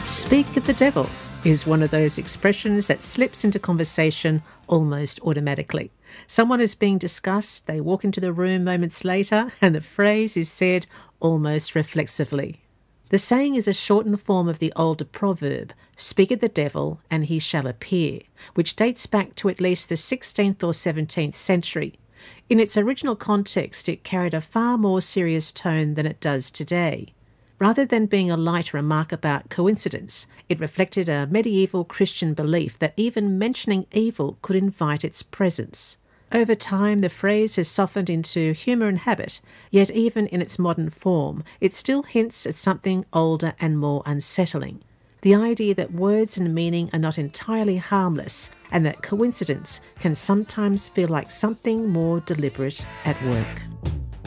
Speak of the devil is one of those expressions that slips into conversation almost automatically. Someone is being discussed, they walk into the room moments later, and the phrase is said almost reflexively. The saying is a shortened form of the older proverb, "Speak of the devil and he shall appear," which dates back to at least the 16th or 17th century. In its original context, it carried a far more serious tone than it does today. Rather than being a light remark about coincidence, it reflected a medieval Christian belief that even mentioning evil could invite its presence. Over time, the phrase has softened into humour and habit, yet even in its modern form, it still hints at something older and more unsettling. The idea that words and meaning are not entirely harmless, and that coincidence can sometimes feel like something more deliberate at work.